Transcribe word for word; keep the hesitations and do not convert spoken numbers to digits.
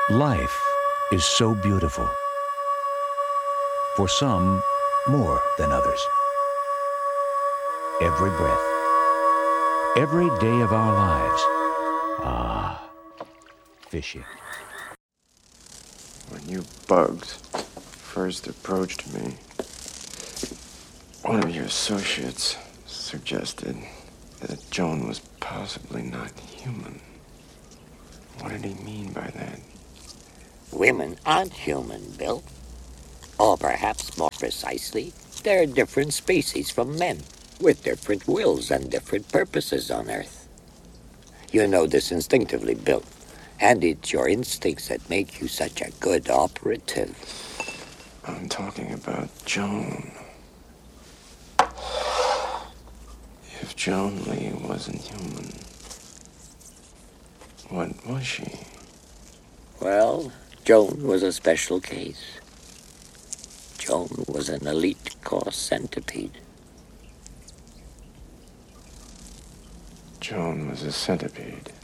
Life is so beautiful. For some, more than others. Every breath, every day of our lives. Ah, fishing. When you bugs first approached me, one of your associates suggested that Joan was possibly not human. What did he mean by that? Women aren't human, Bill. Or perhaps more precisely, they're different species from men, with different wills and different purposes on Earth. You know this instinctively, Bill, and it's your instincts that make you such a good operative. I'm talking about Joan. If Joan Lee wasn't human, what was she? Well, Joan was a special case. Joan was an elite core centipede. Joan was a centipede.